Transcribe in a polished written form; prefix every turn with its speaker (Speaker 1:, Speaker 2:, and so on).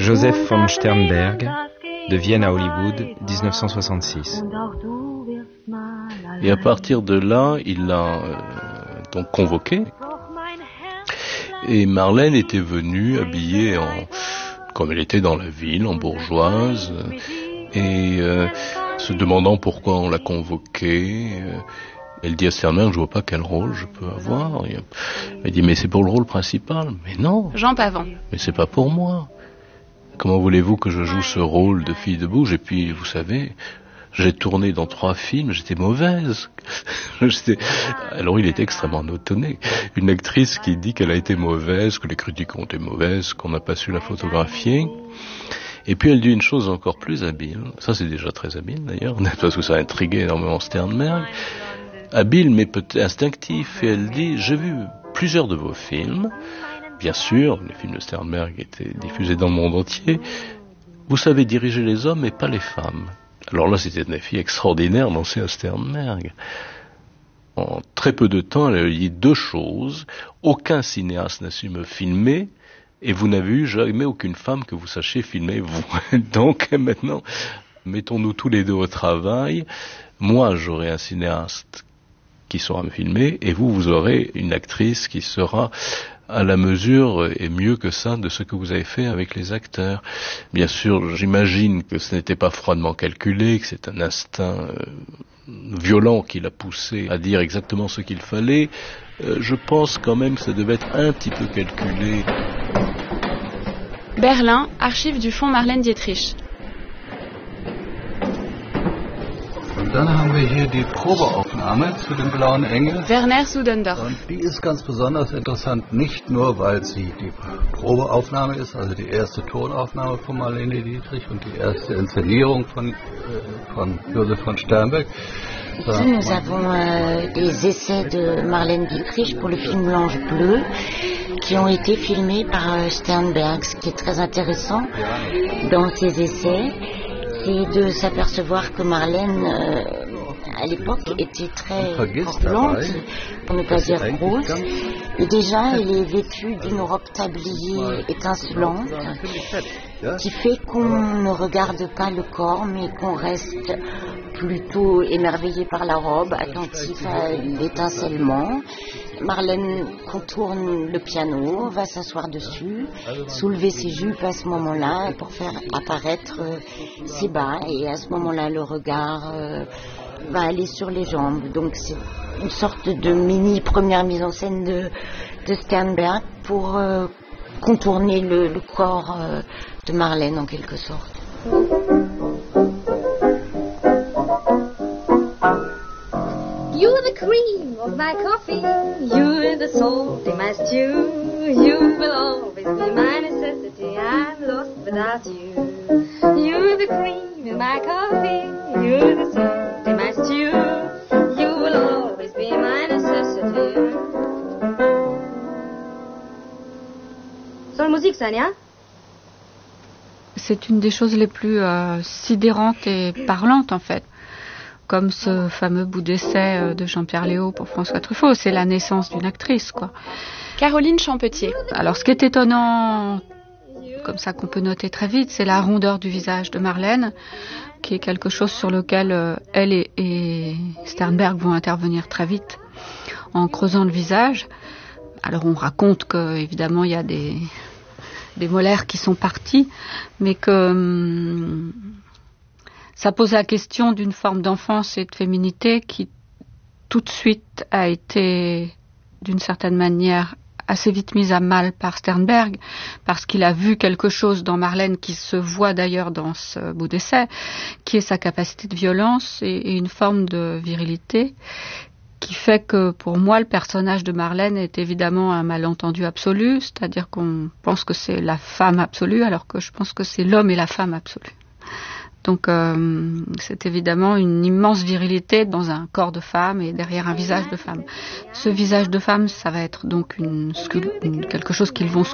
Speaker 1: Joseph von Sternberg, de Vienne à Hollywood, 1966.
Speaker 2: Et à partir de là, il l'a donc convoqué. Et Marlène était venue habillée comme elle était dans la ville, en bourgeoise, et se demandant pourquoi on l'a convoquée. Elle dit à Sternberg, je vois pas quel rôle je peux avoir. Elle dit, mais c'est pour le rôle principal. Mais non.
Speaker 3: Jean Pavant.
Speaker 2: Mais c'est pas pour moi. Comment voulez-vous que je joue ce rôle de fille de bouge? Et puis, vous savez, j'ai tourné dans 3 films, j'étais mauvaise. Alors il était extrêmement étonné. Une actrice qui dit qu'elle a été mauvaise, que les critiques ont été mauvaises, qu'on n'a pas su la photographier. Et puis elle dit une chose encore plus habile. Ça c'est déjà très habile d'ailleurs, parce que ça a intrigué énormément Sternberg. Habile mais peut-être instinctif. Et elle dit, j'ai vu plusieurs de vos films. Bien sûr, les films de Sternberg étaient diffusés dans le monde entier. Vous savez diriger les hommes et pas les femmes. Alors là, c'était une défi extraordinaire lancé à Sternberg. En très peu de temps, elle a dit 2 choses. Aucun cinéaste n'a su me filmer, et vous n'avez eu jamais aucune femme que vous sachiez filmer, vous. Donc maintenant, mettons-nous tous les deux au travail. Moi, j'aurai un cinéaste qui saura me filmer, et vous aurez une actrice qui sera à la mesure, et mieux que ça, de ce que vous avez fait avec les acteurs. Bien sûr, j'imagine que ce n'était pas froidement calculé, que c'est un instinct violent qui l'a poussé à dire exactement ce qu'il fallait. Je pense quand même que ça devait être un petit peu calculé.
Speaker 3: Berlin, archives du Fonds Marlène Dietrich.
Speaker 4: Und dann haben wir hier die Probeaufnahme zu dem Blauen Engel.
Speaker 3: Werner Sudendorf.
Speaker 4: Und die ist ganz besonders interessant, nicht nur, weil sie die Probeaufnahme ist, also die erste Tonaufnahme von Marlene Dietrich und die erste Inszenierung von Joseph von Sternberg.
Speaker 5: Ici, nous avons des essais de Marlène Dietrich pour le film L'Ange-Bleu qui ont été filmés par Sternberg. Ce qui est très intéressant dans ces essais, c'est de s'apercevoir que Marlène, à l'époque, était très corpulente, pour ne pas dire grosse. Et déjà, elle est vêtue d'une robe tablier étincelante, qui fait qu'on ne regarde pas le corps, mais qu'on reste plutôt émerveillé par la robe, attentif à l'étincellement. Marlène contourne le piano, va s'asseoir dessus, soulever ses jupes à ce moment-là pour faire apparaître ses bas, et à ce moment-là le regard va aller sur les jambes. Donc c'est une sorte de mini première mise en scène de Sternberg pour contourner le corps de Marlène en quelque sorte.
Speaker 6: You're the cream of my coffee, you're the salt in my stew, you will always be my necessity, I'm lost without you. You're the cream in my coffee, you're the salt in my stew, you will always be my necessity. Soll Musik sein, ja?
Speaker 7: C'est une des choses les plus sidérantes et parlantes en fait. Comme ce fameux bout d'essai de Jean-Pierre Léaud pour François Truffaut, c'est la naissance d'une actrice, quoi.
Speaker 3: Caroline Champetier.
Speaker 7: Alors, ce qui est étonnant, comme ça qu'on peut noter très vite, c'est la rondeur du visage de Marlène, qui est quelque chose sur lequel elle et Sternberg vont intervenir très vite en creusant le visage. Alors, on raconte que, évidemment, il y a des molaires qui sont partis, mais que ça pose la question d'une forme d'enfance et de féminité qui, tout de suite, a été, d'une certaine manière, assez vite mise à mal par Sternberg, parce qu'il a vu quelque chose dans Marlène qui se voit d'ailleurs dans ce bout d'essai, qui est sa capacité de violence et une forme de virilité, qui fait que, pour moi, le personnage de Marlène est évidemment un malentendu absolu, c'est-à-dire qu'on pense que c'est la femme absolue, alors que je pense que c'est l'homme et la femme absolue. Donc c'est évidemment une immense virilité dans un corps de femme et derrière un visage de femme. Ce visage de femme, ça va être donc quelque chose qu'ils vont